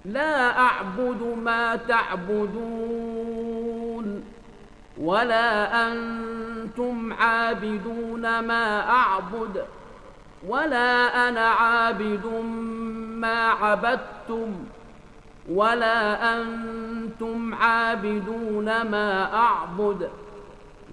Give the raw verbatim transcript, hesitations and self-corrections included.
لا أعبد ما تعبدون ولا أنتم عابدون ما أعبد ولا أنا عابد ما عبدتم ولا أنتم عابدون ما أعبد